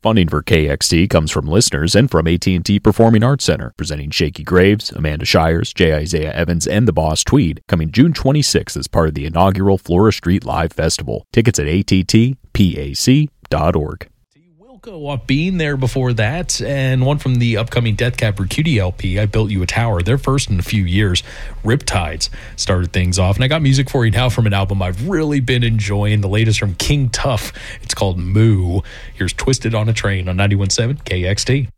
Funding for KXT comes from listeners and from AT&T Performing Arts Center, presenting Shakey Graves, Amanda Shires, J. Isaiah Evans, and the Boss Tweed, coming June 26th as part of the inaugural Flora Street Live Festival. Tickets at attpac.org. Wilco up being there before that, and one from the upcoming Death Cab for Cutie LP, I Built You a Tower. Their first in a few years. Riptides started things off, and I got music for you now from an album I've really been enjoying. The latest from King Tuff. It's called Moo. Here's Twisted on a Train on 91.7 KXT.